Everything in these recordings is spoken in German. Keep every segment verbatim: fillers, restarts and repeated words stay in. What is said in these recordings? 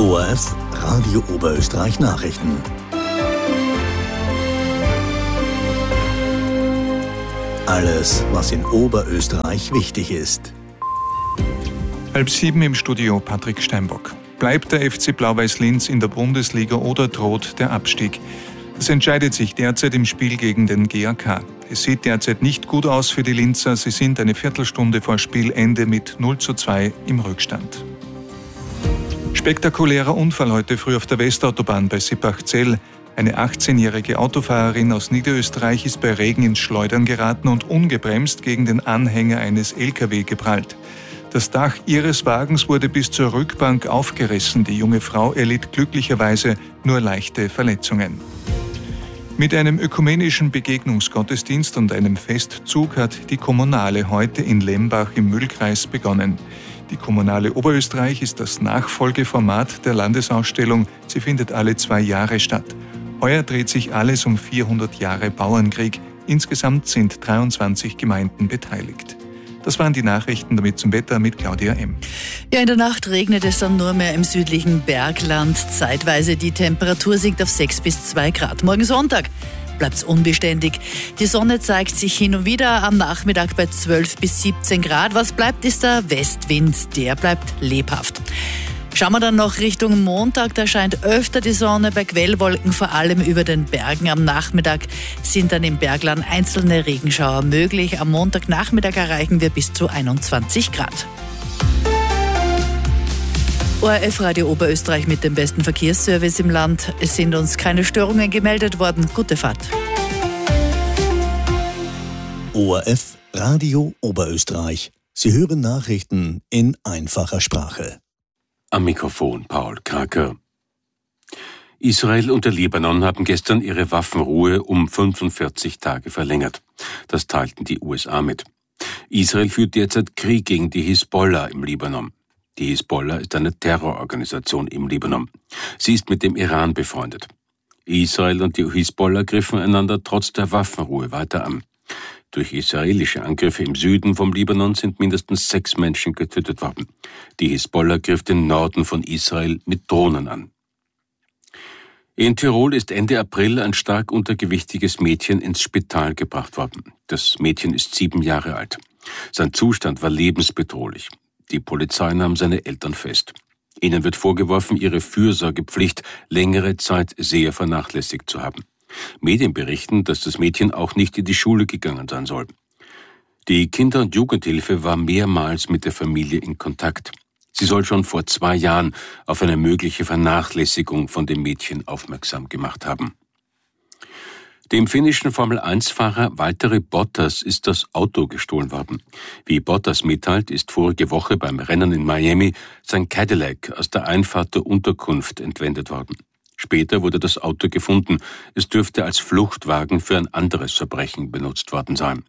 O R F Radio Oberösterreich Nachrichten. Alles, was in Oberösterreich wichtig ist. Halb sieben im Studio Patrick Steinbock. Bleibt der F C Blau-Weiß Linz in der Bundesliga oder droht der Abstieg? Das entscheidet sich derzeit im Spiel gegen den G A K. Es sieht derzeit nicht gut aus für die Linzer. Sie sind eine Viertelstunde vor Spielende mit null zu zwei im Rückstand. Spektakulärer Unfall heute früh auf der Westautobahn bei Sippachzell. Eine achtzehnjährige Autofahrerin aus Niederösterreich ist bei Regen ins Schleudern geraten und ungebremst gegen den Anhänger eines L K W geprallt. Das Dach ihres Wagens wurde bis zur Rückbank aufgerissen. Die junge Frau erlitt glücklicherweise nur leichte Verletzungen. Mit einem ökumenischen Begegnungsgottesdienst und einem Festzug hat die Kommunale heute in Lembach im Mühlkreis begonnen. Die Kommunale Oberösterreich ist das Nachfolgeformat der Landesausstellung. Sie findet alle zwei Jahre statt. Heuer dreht sich alles um vierhundert Jahre Bauernkrieg. Insgesamt sind dreiundzwanzig Gemeinden beteiligt. Das waren die Nachrichten, damit zum Wetter mit Claudia M. Ja, in der Nacht regnet es dann nur mehr im südlichen Bergland. Zeitweise die Temperatur sinkt auf sechs bis zwei Grad. Morgen Sonntag bleibt es unbeständig. Die Sonne zeigt sich hin und wieder, am Nachmittag bei zwölf bis siebzehn Grad. Was bleibt, ist der Westwind. Der bleibt lebhaft. Schauen wir dann noch Richtung Montag, da scheint öfter die Sonne bei Quellwolken, vor allem über den Bergen. Am Nachmittag sind dann im Bergland einzelne Regenschauer möglich. Am Montagnachmittag erreichen wir bis zu einundzwanzig Grad. O R F Radio Oberösterreich mit dem besten Verkehrsservice im Land. Es sind uns keine Störungen gemeldet worden. Gute Fahrt. O R F Radio Oberösterreich. Sie hören Nachrichten in einfacher Sprache. Am Mikrofon Paul Kraker. Israel und der Libanon haben gestern ihre Waffenruhe um fünfundvierzig Tage verlängert. Das teilten die U S A mit. Israel führt derzeit Krieg gegen die Hisbollah im Libanon. Die Hisbollah ist eine Terrororganisation im Libanon. Sie ist mit dem Iran befreundet. Israel und die Hisbollah griffen einander trotz der Waffenruhe weiter an. Durch israelische Angriffe im Süden vom Libanon sind mindestens sechs Menschen getötet worden. Die Hisbollah griff den Norden von Israel mit Drohnen an. In Tirol ist Ende April ein stark untergewichtiges Mädchen ins Spital gebracht worden. Das Mädchen ist sieben Jahre alt. Sein Zustand war lebensbedrohlich. Die Polizei nahm seine Eltern fest. Ihnen wird vorgeworfen, ihre Fürsorgepflicht längere Zeit sehr vernachlässigt zu haben. Medien berichten, dass das Mädchen auch nicht in die Schule gegangen sein soll. Die Kinder- und Jugendhilfe war mehrmals mit der Familie in Kontakt. Sie soll schon vor zwei Jahren auf eine mögliche Vernachlässigung von dem Mädchen aufmerksam gemacht haben. Dem finnischen Formel eins Fahrer Valtteri Bottas ist das Auto gestohlen worden. Wie Bottas mitteilt, ist vorige Woche beim Rennen in Miami sein Cadillac aus der Einfahrt der Unterkunft entwendet worden. Später wurde das Auto gefunden. Es dürfte als Fluchtwagen für ein anderes Verbrechen benutzt worden sein.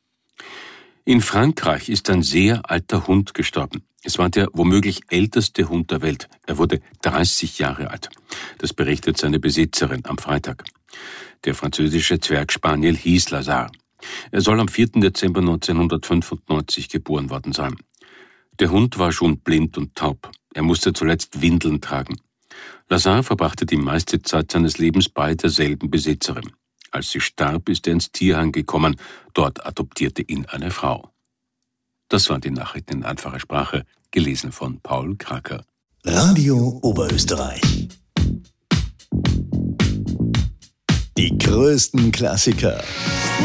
In Frankreich ist ein sehr alter Hund gestorben. Es war der womöglich älteste Hund der Welt. Er wurde dreißig Jahre alt. Das berichtet seine Besitzerin am Freitag. Der französische Zwergspaniel hieß Lazar. Er soll am vierten Dezember neunzehnhundertfünfundneunzig geboren worden sein. Der Hund war schon blind und taub. Er musste zuletzt Windeln tragen. Lazar verbrachte die meiste Zeit seines Lebens bei derselben Besitzerin. Als sie starb, ist er ins Tierheim gekommen. Dort adoptierte ihn eine Frau. Das waren die Nachrichten in einfacher Sprache, gelesen von Paul Kraker. Radio Oberösterreich. Die größten Klassiker